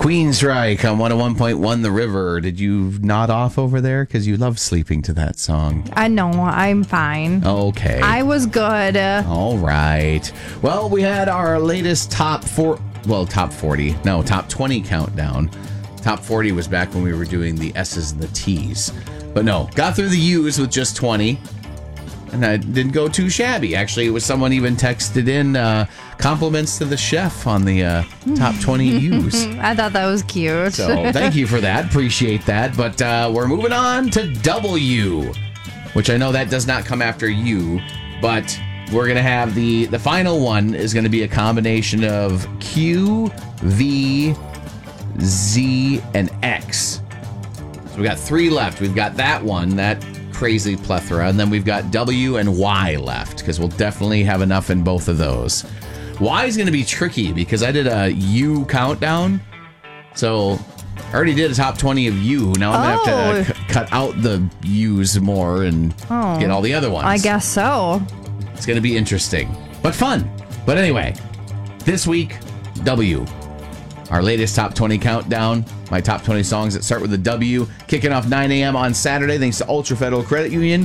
Queensryche on 101.1 The River. Did you nod off over there? Because you love sleeping to that song. I know, I'm fine. Okay. I was good. All right. Well, we had our latest top 20 countdown. Top 40 was back when we were doing the S's and the T's. But no, got through the U's with just 20. And I didn't go too shabby. Actually, it was someone even texted in compliments to the chef on the top 20 U's. I thought that was cute. So thank you for that. Appreciate that. But we're moving on to W, which I know that does not come after U, but we're going to have the final one is going to be a combination of Q, V, Z, and X. So we got 3 left. We've got that one, that crazy plethora, and then we've got W and Y left because we'll definitely have enough in both of those. Y is going to be tricky because I did a U countdown, so I already did a top 20 of U. Now I'm going to have to cut out the U's more and get all the other ones. I guess so. It's going to be interesting, but fun. But anyway, this week, W. Our latest top 20 countdown. My top 20 songs that start with a W. Kicking off 9 a.m. on Saturday thanks to Ultra Federal Credit Union.